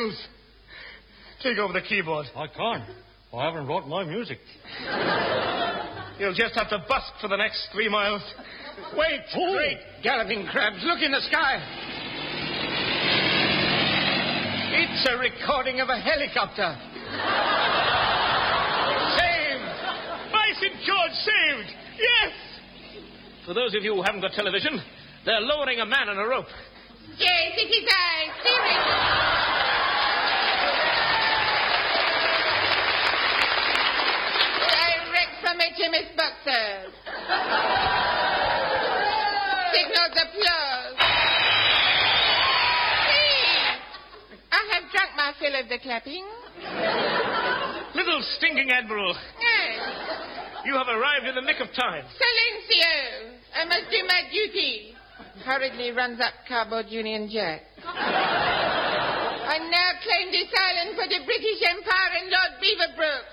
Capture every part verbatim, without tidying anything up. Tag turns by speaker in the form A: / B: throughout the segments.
A: Riddles. Take over the keyboard.
B: I can't. I haven't brought my music.
A: You'll just have to busk for the next three miles. Wait!
B: Oh.
A: Great galloping crabs, look in the sky. It's a recording of a helicopter. Saved! By Saint George, saved! Yes! For those of you who haven't got television, they're lowering a man on a rope.
C: Yes, it is I, Spirit. Direct from H M S Boxers. Signals applause. Please. I have drunk my fill of the clapping.
A: Little stinking admiral,
C: Yes.
A: you have arrived in the nick of time.
C: Silencio. I must do my duty. Hurriedly runs up cardboard Union Jack. I now claim this island for the British Empire and Lord Beaverbrook.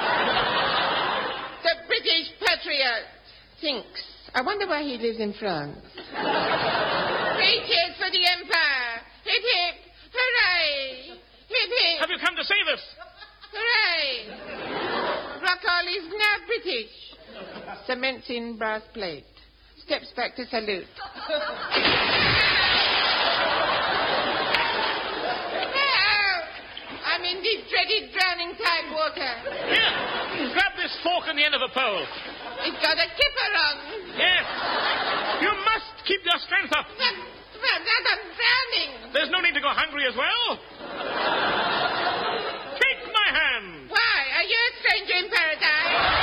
C: The British patriot thinks. I wonder why he lives in France. Three cheers for the Empire. Hip hip. Hooray. Hip hip.
A: Have you come to save us?
C: Hooray. Rockall is now British. Cements in brass plate. Steps back to salute. No! I'm in this dreaded drowning tide water.
A: Here, grab this fork on the end of a pole.
C: It's got a kipper on.
A: Yes. You must keep your strength up.
C: But, but that I'm drowning.
A: There's no need to go hungry as well. Take my hand.
C: Why? Are you a stranger in paradise?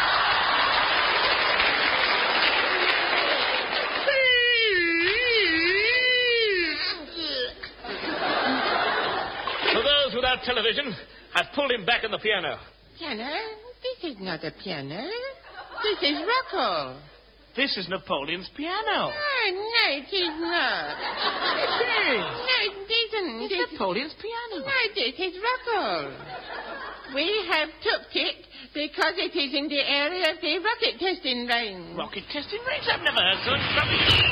A: Without television, I've pulled him back on the piano.
C: Piano? This is not a piano. This is Rockall.
A: This is Napoleon's piano.
C: No, no, it is not.
A: It is.
C: No, it isn't.
A: It's
C: It's-
A: Napoleon's piano.
C: No, this is Rockall. We have took it because it is in the area of the rocket testing range.
A: Rocket testing range? I've never heard such rubbish.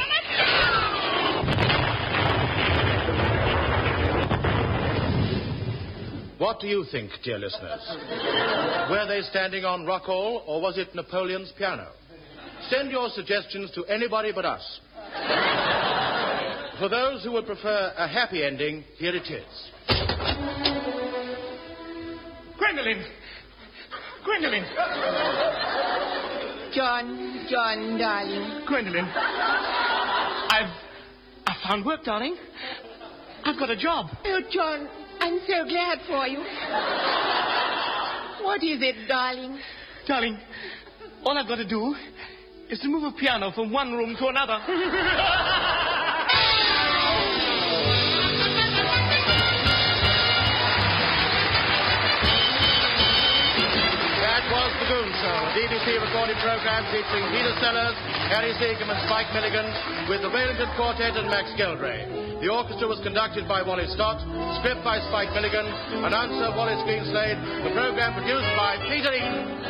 D: What do you think, dear listeners? Were they standing on Rockall, or was it Napoleon's piano? Send your suggestions to anybody but us. For those who would prefer a happy ending, here it is.
A: Gwendolen! Gwendolen!
C: John, John, darling.
A: Gwendolen. I've... I found work, darling. I've got a job.
C: Oh, John, I'm so glad for you. What is it, darling?
A: Darling, all I've got to do is to move a piano from one room to another.
D: That was The Goon Show, a B B C recorded program featuring Peter Sellers, Harry Seacombe and Spike Milligan, with the Railington Quartet and Max Geldray. The orchestra was conducted by Wally Stott, script by Spike Milligan, announcer Wallace Greenslade, the program produced by Peter Eaton.